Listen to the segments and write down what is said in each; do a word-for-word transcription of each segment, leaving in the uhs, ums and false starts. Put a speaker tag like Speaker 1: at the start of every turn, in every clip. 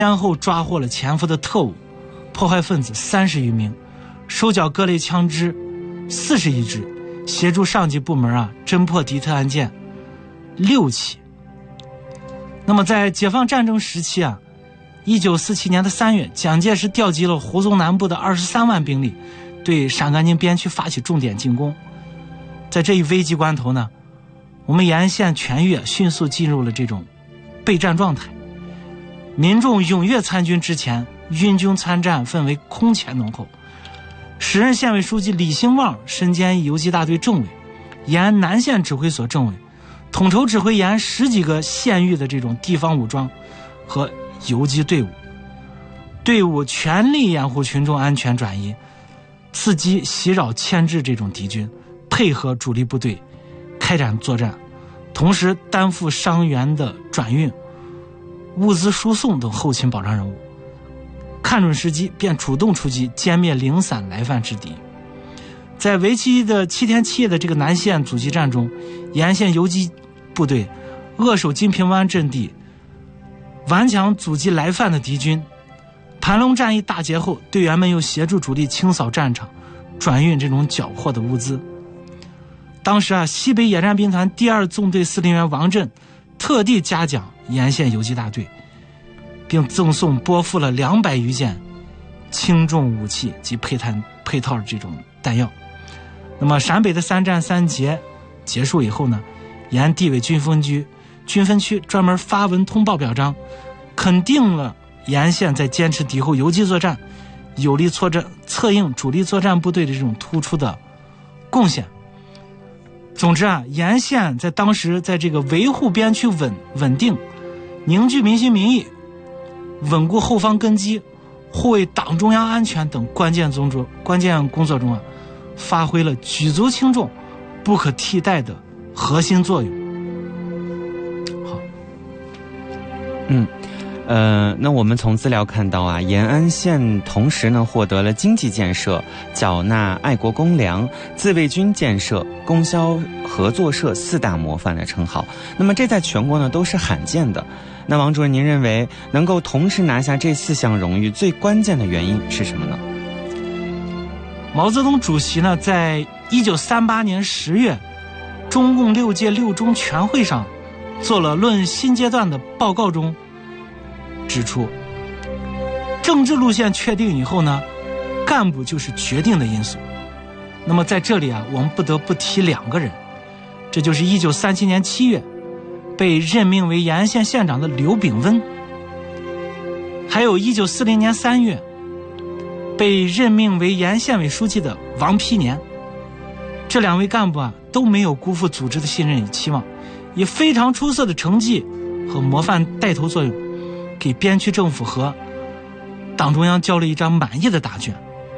Speaker 1: 先后抓获了潜伏的特务、破坏分子三十余名，收缴各类枪支四十一支，协助上级部门啊侦破敌特案件六起。那么在解放战争时期啊，一九四七年的三月，蒋介石调集了胡宗南部的二十三万兵力，对陕甘宁边区发起重点进攻。在这一危急关头呢，我们延安县全域迅速进入了这种备战状态，民众踊跃参军之前，军军参战氛围空前浓厚。时任县委书记李兴旺身兼游击大队政委、延安南县指挥所政委，统筹指挥延安十几个县域的这种地方武装和游击队伍，队伍全力掩护群众安全转移，伺机袭扰牵制这种敌军，配合主力部队开展作战，同时担负伤员的转运、物资输送等后勤保障任务，看准时机便主动出击，歼灭零散来犯之敌。在为期的七天七夜的这个南线阻击战中，延安县游击部队扼守金平湾阵地，顽强阻击来犯的敌军。盘龙战役大捷后，队员们又协助主力清扫战场，转运这种缴获的物资。当时啊，西北野战兵团第二纵队司令员王震特地嘉奖延安县游击大队，并赠送拨付了两百余件轻重武器及配套配套这种弹药。那么陕北的三战三捷结束以后呢，延安地委军分局军分区专门发文通报表彰，肯定了延安县在坚持敌后游击作战、有力策战策应主力作战部队的这种突出的贡献。总之啊，延安县在当时在这个维护边区稳稳定、凝聚民心民意、稳固后方根基、护卫党中央安全等关键工作关键工作中啊，发挥了举足轻重、不可替代的核心作用。好，
Speaker 2: 嗯。呃，那我们从资料看到啊，延安县同时呢获得了经济建设、缴纳爱国公粮、自卫军建设、供销合作社四大模范的称号。那么这在全国呢都是罕见的。那王主任，您认为能够同时拿下这四项荣誉，最关键的原因是什么呢？
Speaker 1: 毛泽东主席呢，在一九三八年十月，中共六届六中全会上做了论新阶段的报告中指出，政治路线确定以后呢，干部就是决定的因素。那么在这里啊，我们不得不提两个人，这就是一九三七年七月被任命为延安县县长的刘炳温，还有一九四零年三月被任命为延安县委书记的王丕年。这两位干部啊，都没有辜负组织的信任与期望，以非常出色的成绩和模范带头作用，给边区政府和党中央交了一张满意的答卷。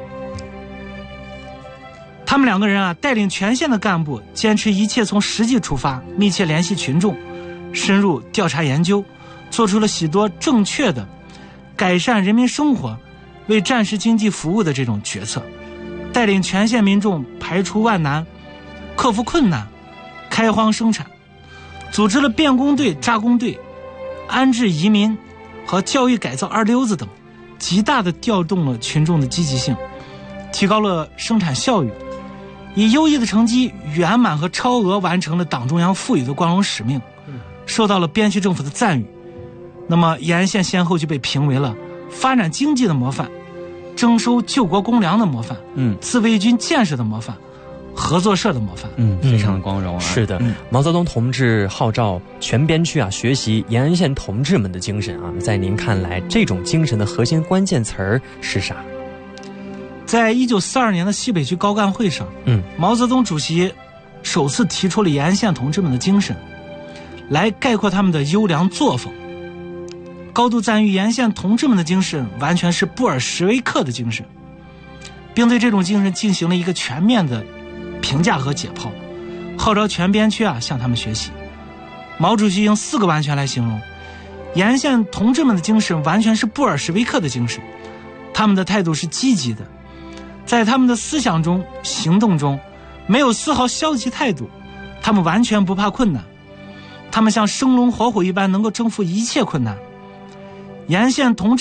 Speaker 1: 他们两个人啊，带领全县的干部坚持一切从实际出发，密切联系群众，深入调查研究，做出了许多正确的改善人民生活、为战时经济服务的这种决策，带领全县民众排除万难，克服困难，开荒生产，组织了变工队、扎工队，安置移民和教育改造二溜子等，极大地调动了群众的积极性，提高了生产效率，以优异的成绩圆满和超额完成了党中央赋予的光荣使命，受到了边区政府的赞誉。那么延安县先后就被评为了发展经济的模范、征收救国公粮的模范、嗯，自卫军建设的模范、合作社的模范。
Speaker 2: 嗯，非常光荣啊。
Speaker 3: 是的、
Speaker 2: 嗯、
Speaker 3: 毛泽东同志号召全边区啊学习延安县同志们的精神啊，在您看来这种精神的核心关键词儿是啥？
Speaker 1: 在一九四二年的西北区高干会上，嗯，毛泽东主席首次提出了延安县同志们的精神，来概括他们的优良作风，高度赞誉延安县同志们的精神完全是布尔什维克的精神，并对这种精神进行了一个全面的评价和解剖，号召全边区啊向他们学习。毛主席用四个完全来形容延安县同志们的精神，完全是布尔什维克的精神，他们的态度是积极的，在他们的思想中、行动中没有丝毫消极态度，他们完全不怕困难，他们像生龙活虎一般能够征服一切困难。延安县同志